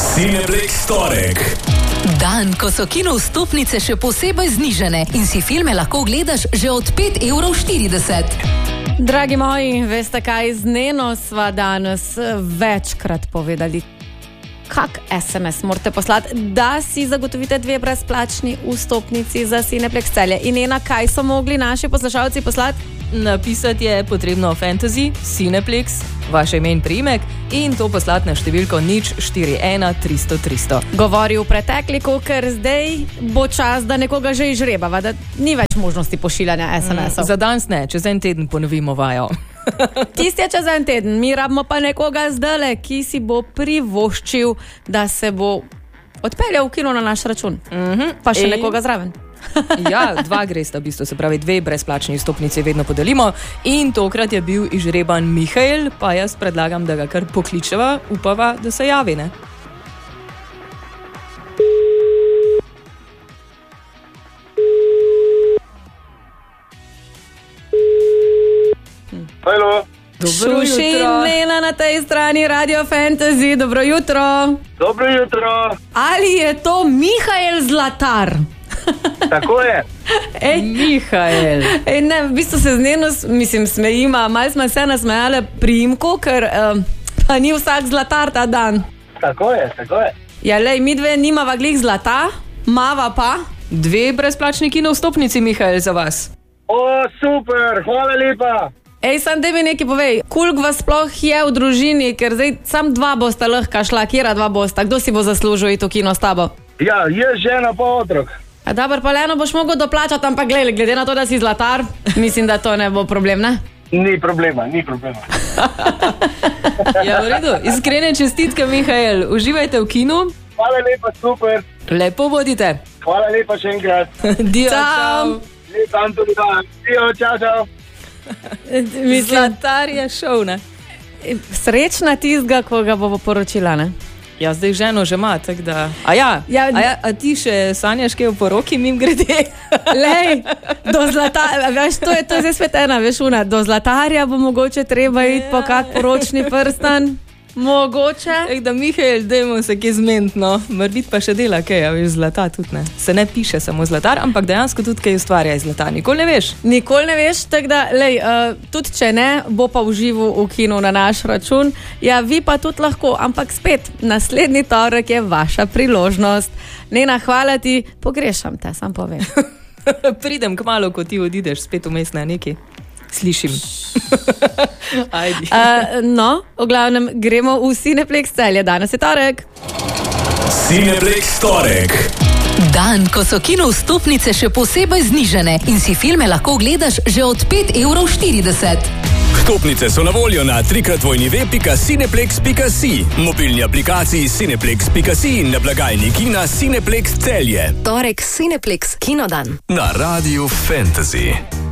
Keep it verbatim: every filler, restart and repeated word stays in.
Cineplex torek. Dan, ko so kino vstopnice še posebej znižene in si filme lahko gledaš že od pet evrov štirideset. Dragi moji, veste kaj, z Neno sva danes večkrat povedali, kak es em es morate poslati, da si zagotovite dve brezplačni vstopnici za Cineplex Celje. In Nena, kaj so mogli naši poslušalci poslati? Napisati je potrebno Fantasy, Cineplex, vaše ime in priimek in to poslati na številko nič štiri ena tristo tristo. Govori v pretekliku, ker zdaj bo čas, da nekoga že izžrebava, da ni več možnosti pošiljanja es em esov. Mm, za danes ne, čez en teden ponovimo vajo. Tisti je čez en teden, mi rabimo pa nekoga zdajle, ki si bo privoščil, da se bo odpeljal v kino na naš račun. Mm-hmm. Pa še e... nekoga zraven. Ja, dva gresta v bistvu, se pravi dve brezplačni vstopnici vedno podelimo in tokrat je bil izžreban Mihael, pa jaz predlagam, da ga kar pokličeva, upava, da se javi, ne? Halo. Dobro jutro. Nena na tej strani Radio Fantasy, dobro jutro. Dobro jutro. Ali je to Mihael Zlatar? Tako je. Ej, Mihael. Ej, ne, v bistvu se z Neno, mislim, smejima, malo smo se nasmejali priimku, ker um, pa ni vsak zlatar ta dan. Tako je, tako je. Ja, lej, mi dve nimava glih zlata, mava pa. Dve brezplačni kino vstopnici, Mihael, za vas. O, super, hvala lepa. Ej, sam da mi nekaj povej, koliko vas sploh je v družini, ker zdaj sam dva bosta lahko šla, kjera dva bosta, kdo si bo zaslužil iti v kino s tabo? Ja, je žena pa otrok. A dobro, pa Leno boš mogel doplačati, ampak glede, glede na to, da si zlatar, mislim, da to ne bo problem, ne? Ni problema, ni problema. Ja, v redu, iskrene čestitke, Mihael, uživajte v kinu. Hvala lepa, super. Lepo bodite. Hvala lepa še enkrat. Dio, Čau. Lep dan tudi dan. Dio, čau, čau. Mislim, Zlatar je šel, ne? srečna tizga, ko ga bo poročila, ne? Ja, zdaj ženo že ima, tako da... A ja, Ja, a, ja, a ti še sanjaš kaj v poroki, mim grede? Lej, do zlatarja, veš, to je, to je zdaj spet ena, veš, una, do zlatarja bo mogoče treba iti po kak poročni prstan, mogoče. Ek da, Mihael, dajmo se kje zmeniti, no. Morbit pa še dela kaj, a veš, zlata tudi ne. Se ne piše samo zlatar, ampak dejansko tudi kaj ustvarja iz zlata. Nikoli ne veš. Nikoli ne veš, tako da, lej, uh, tudi če ne, bo pa v živu v kinu na naš račun. Ja, vi pa tudi lahko, ampak spet, naslednji torek je vaša priložnost. Nena, hvala ti, pogrešam te, sam povem. Pridem kmalu, ko ti odideš spet vmes na neki. Slišim. Ajdi. Uh, no, v glavnem, gremo v Cineplex Celje, danes je torek. Cineplex torek. Dan, ko so kino vstopnice še posebej znižene in si filme lahko gledaš že od pet evrov štirideset. Vstopnice so na voljo na trikrat vojni ve pika cineplex pika si, mobilni aplikaciji cineplex pika si in na blagajni kina Cineplex Celje. Torek Cineplex Kinodan. Na Radiu Fantasy.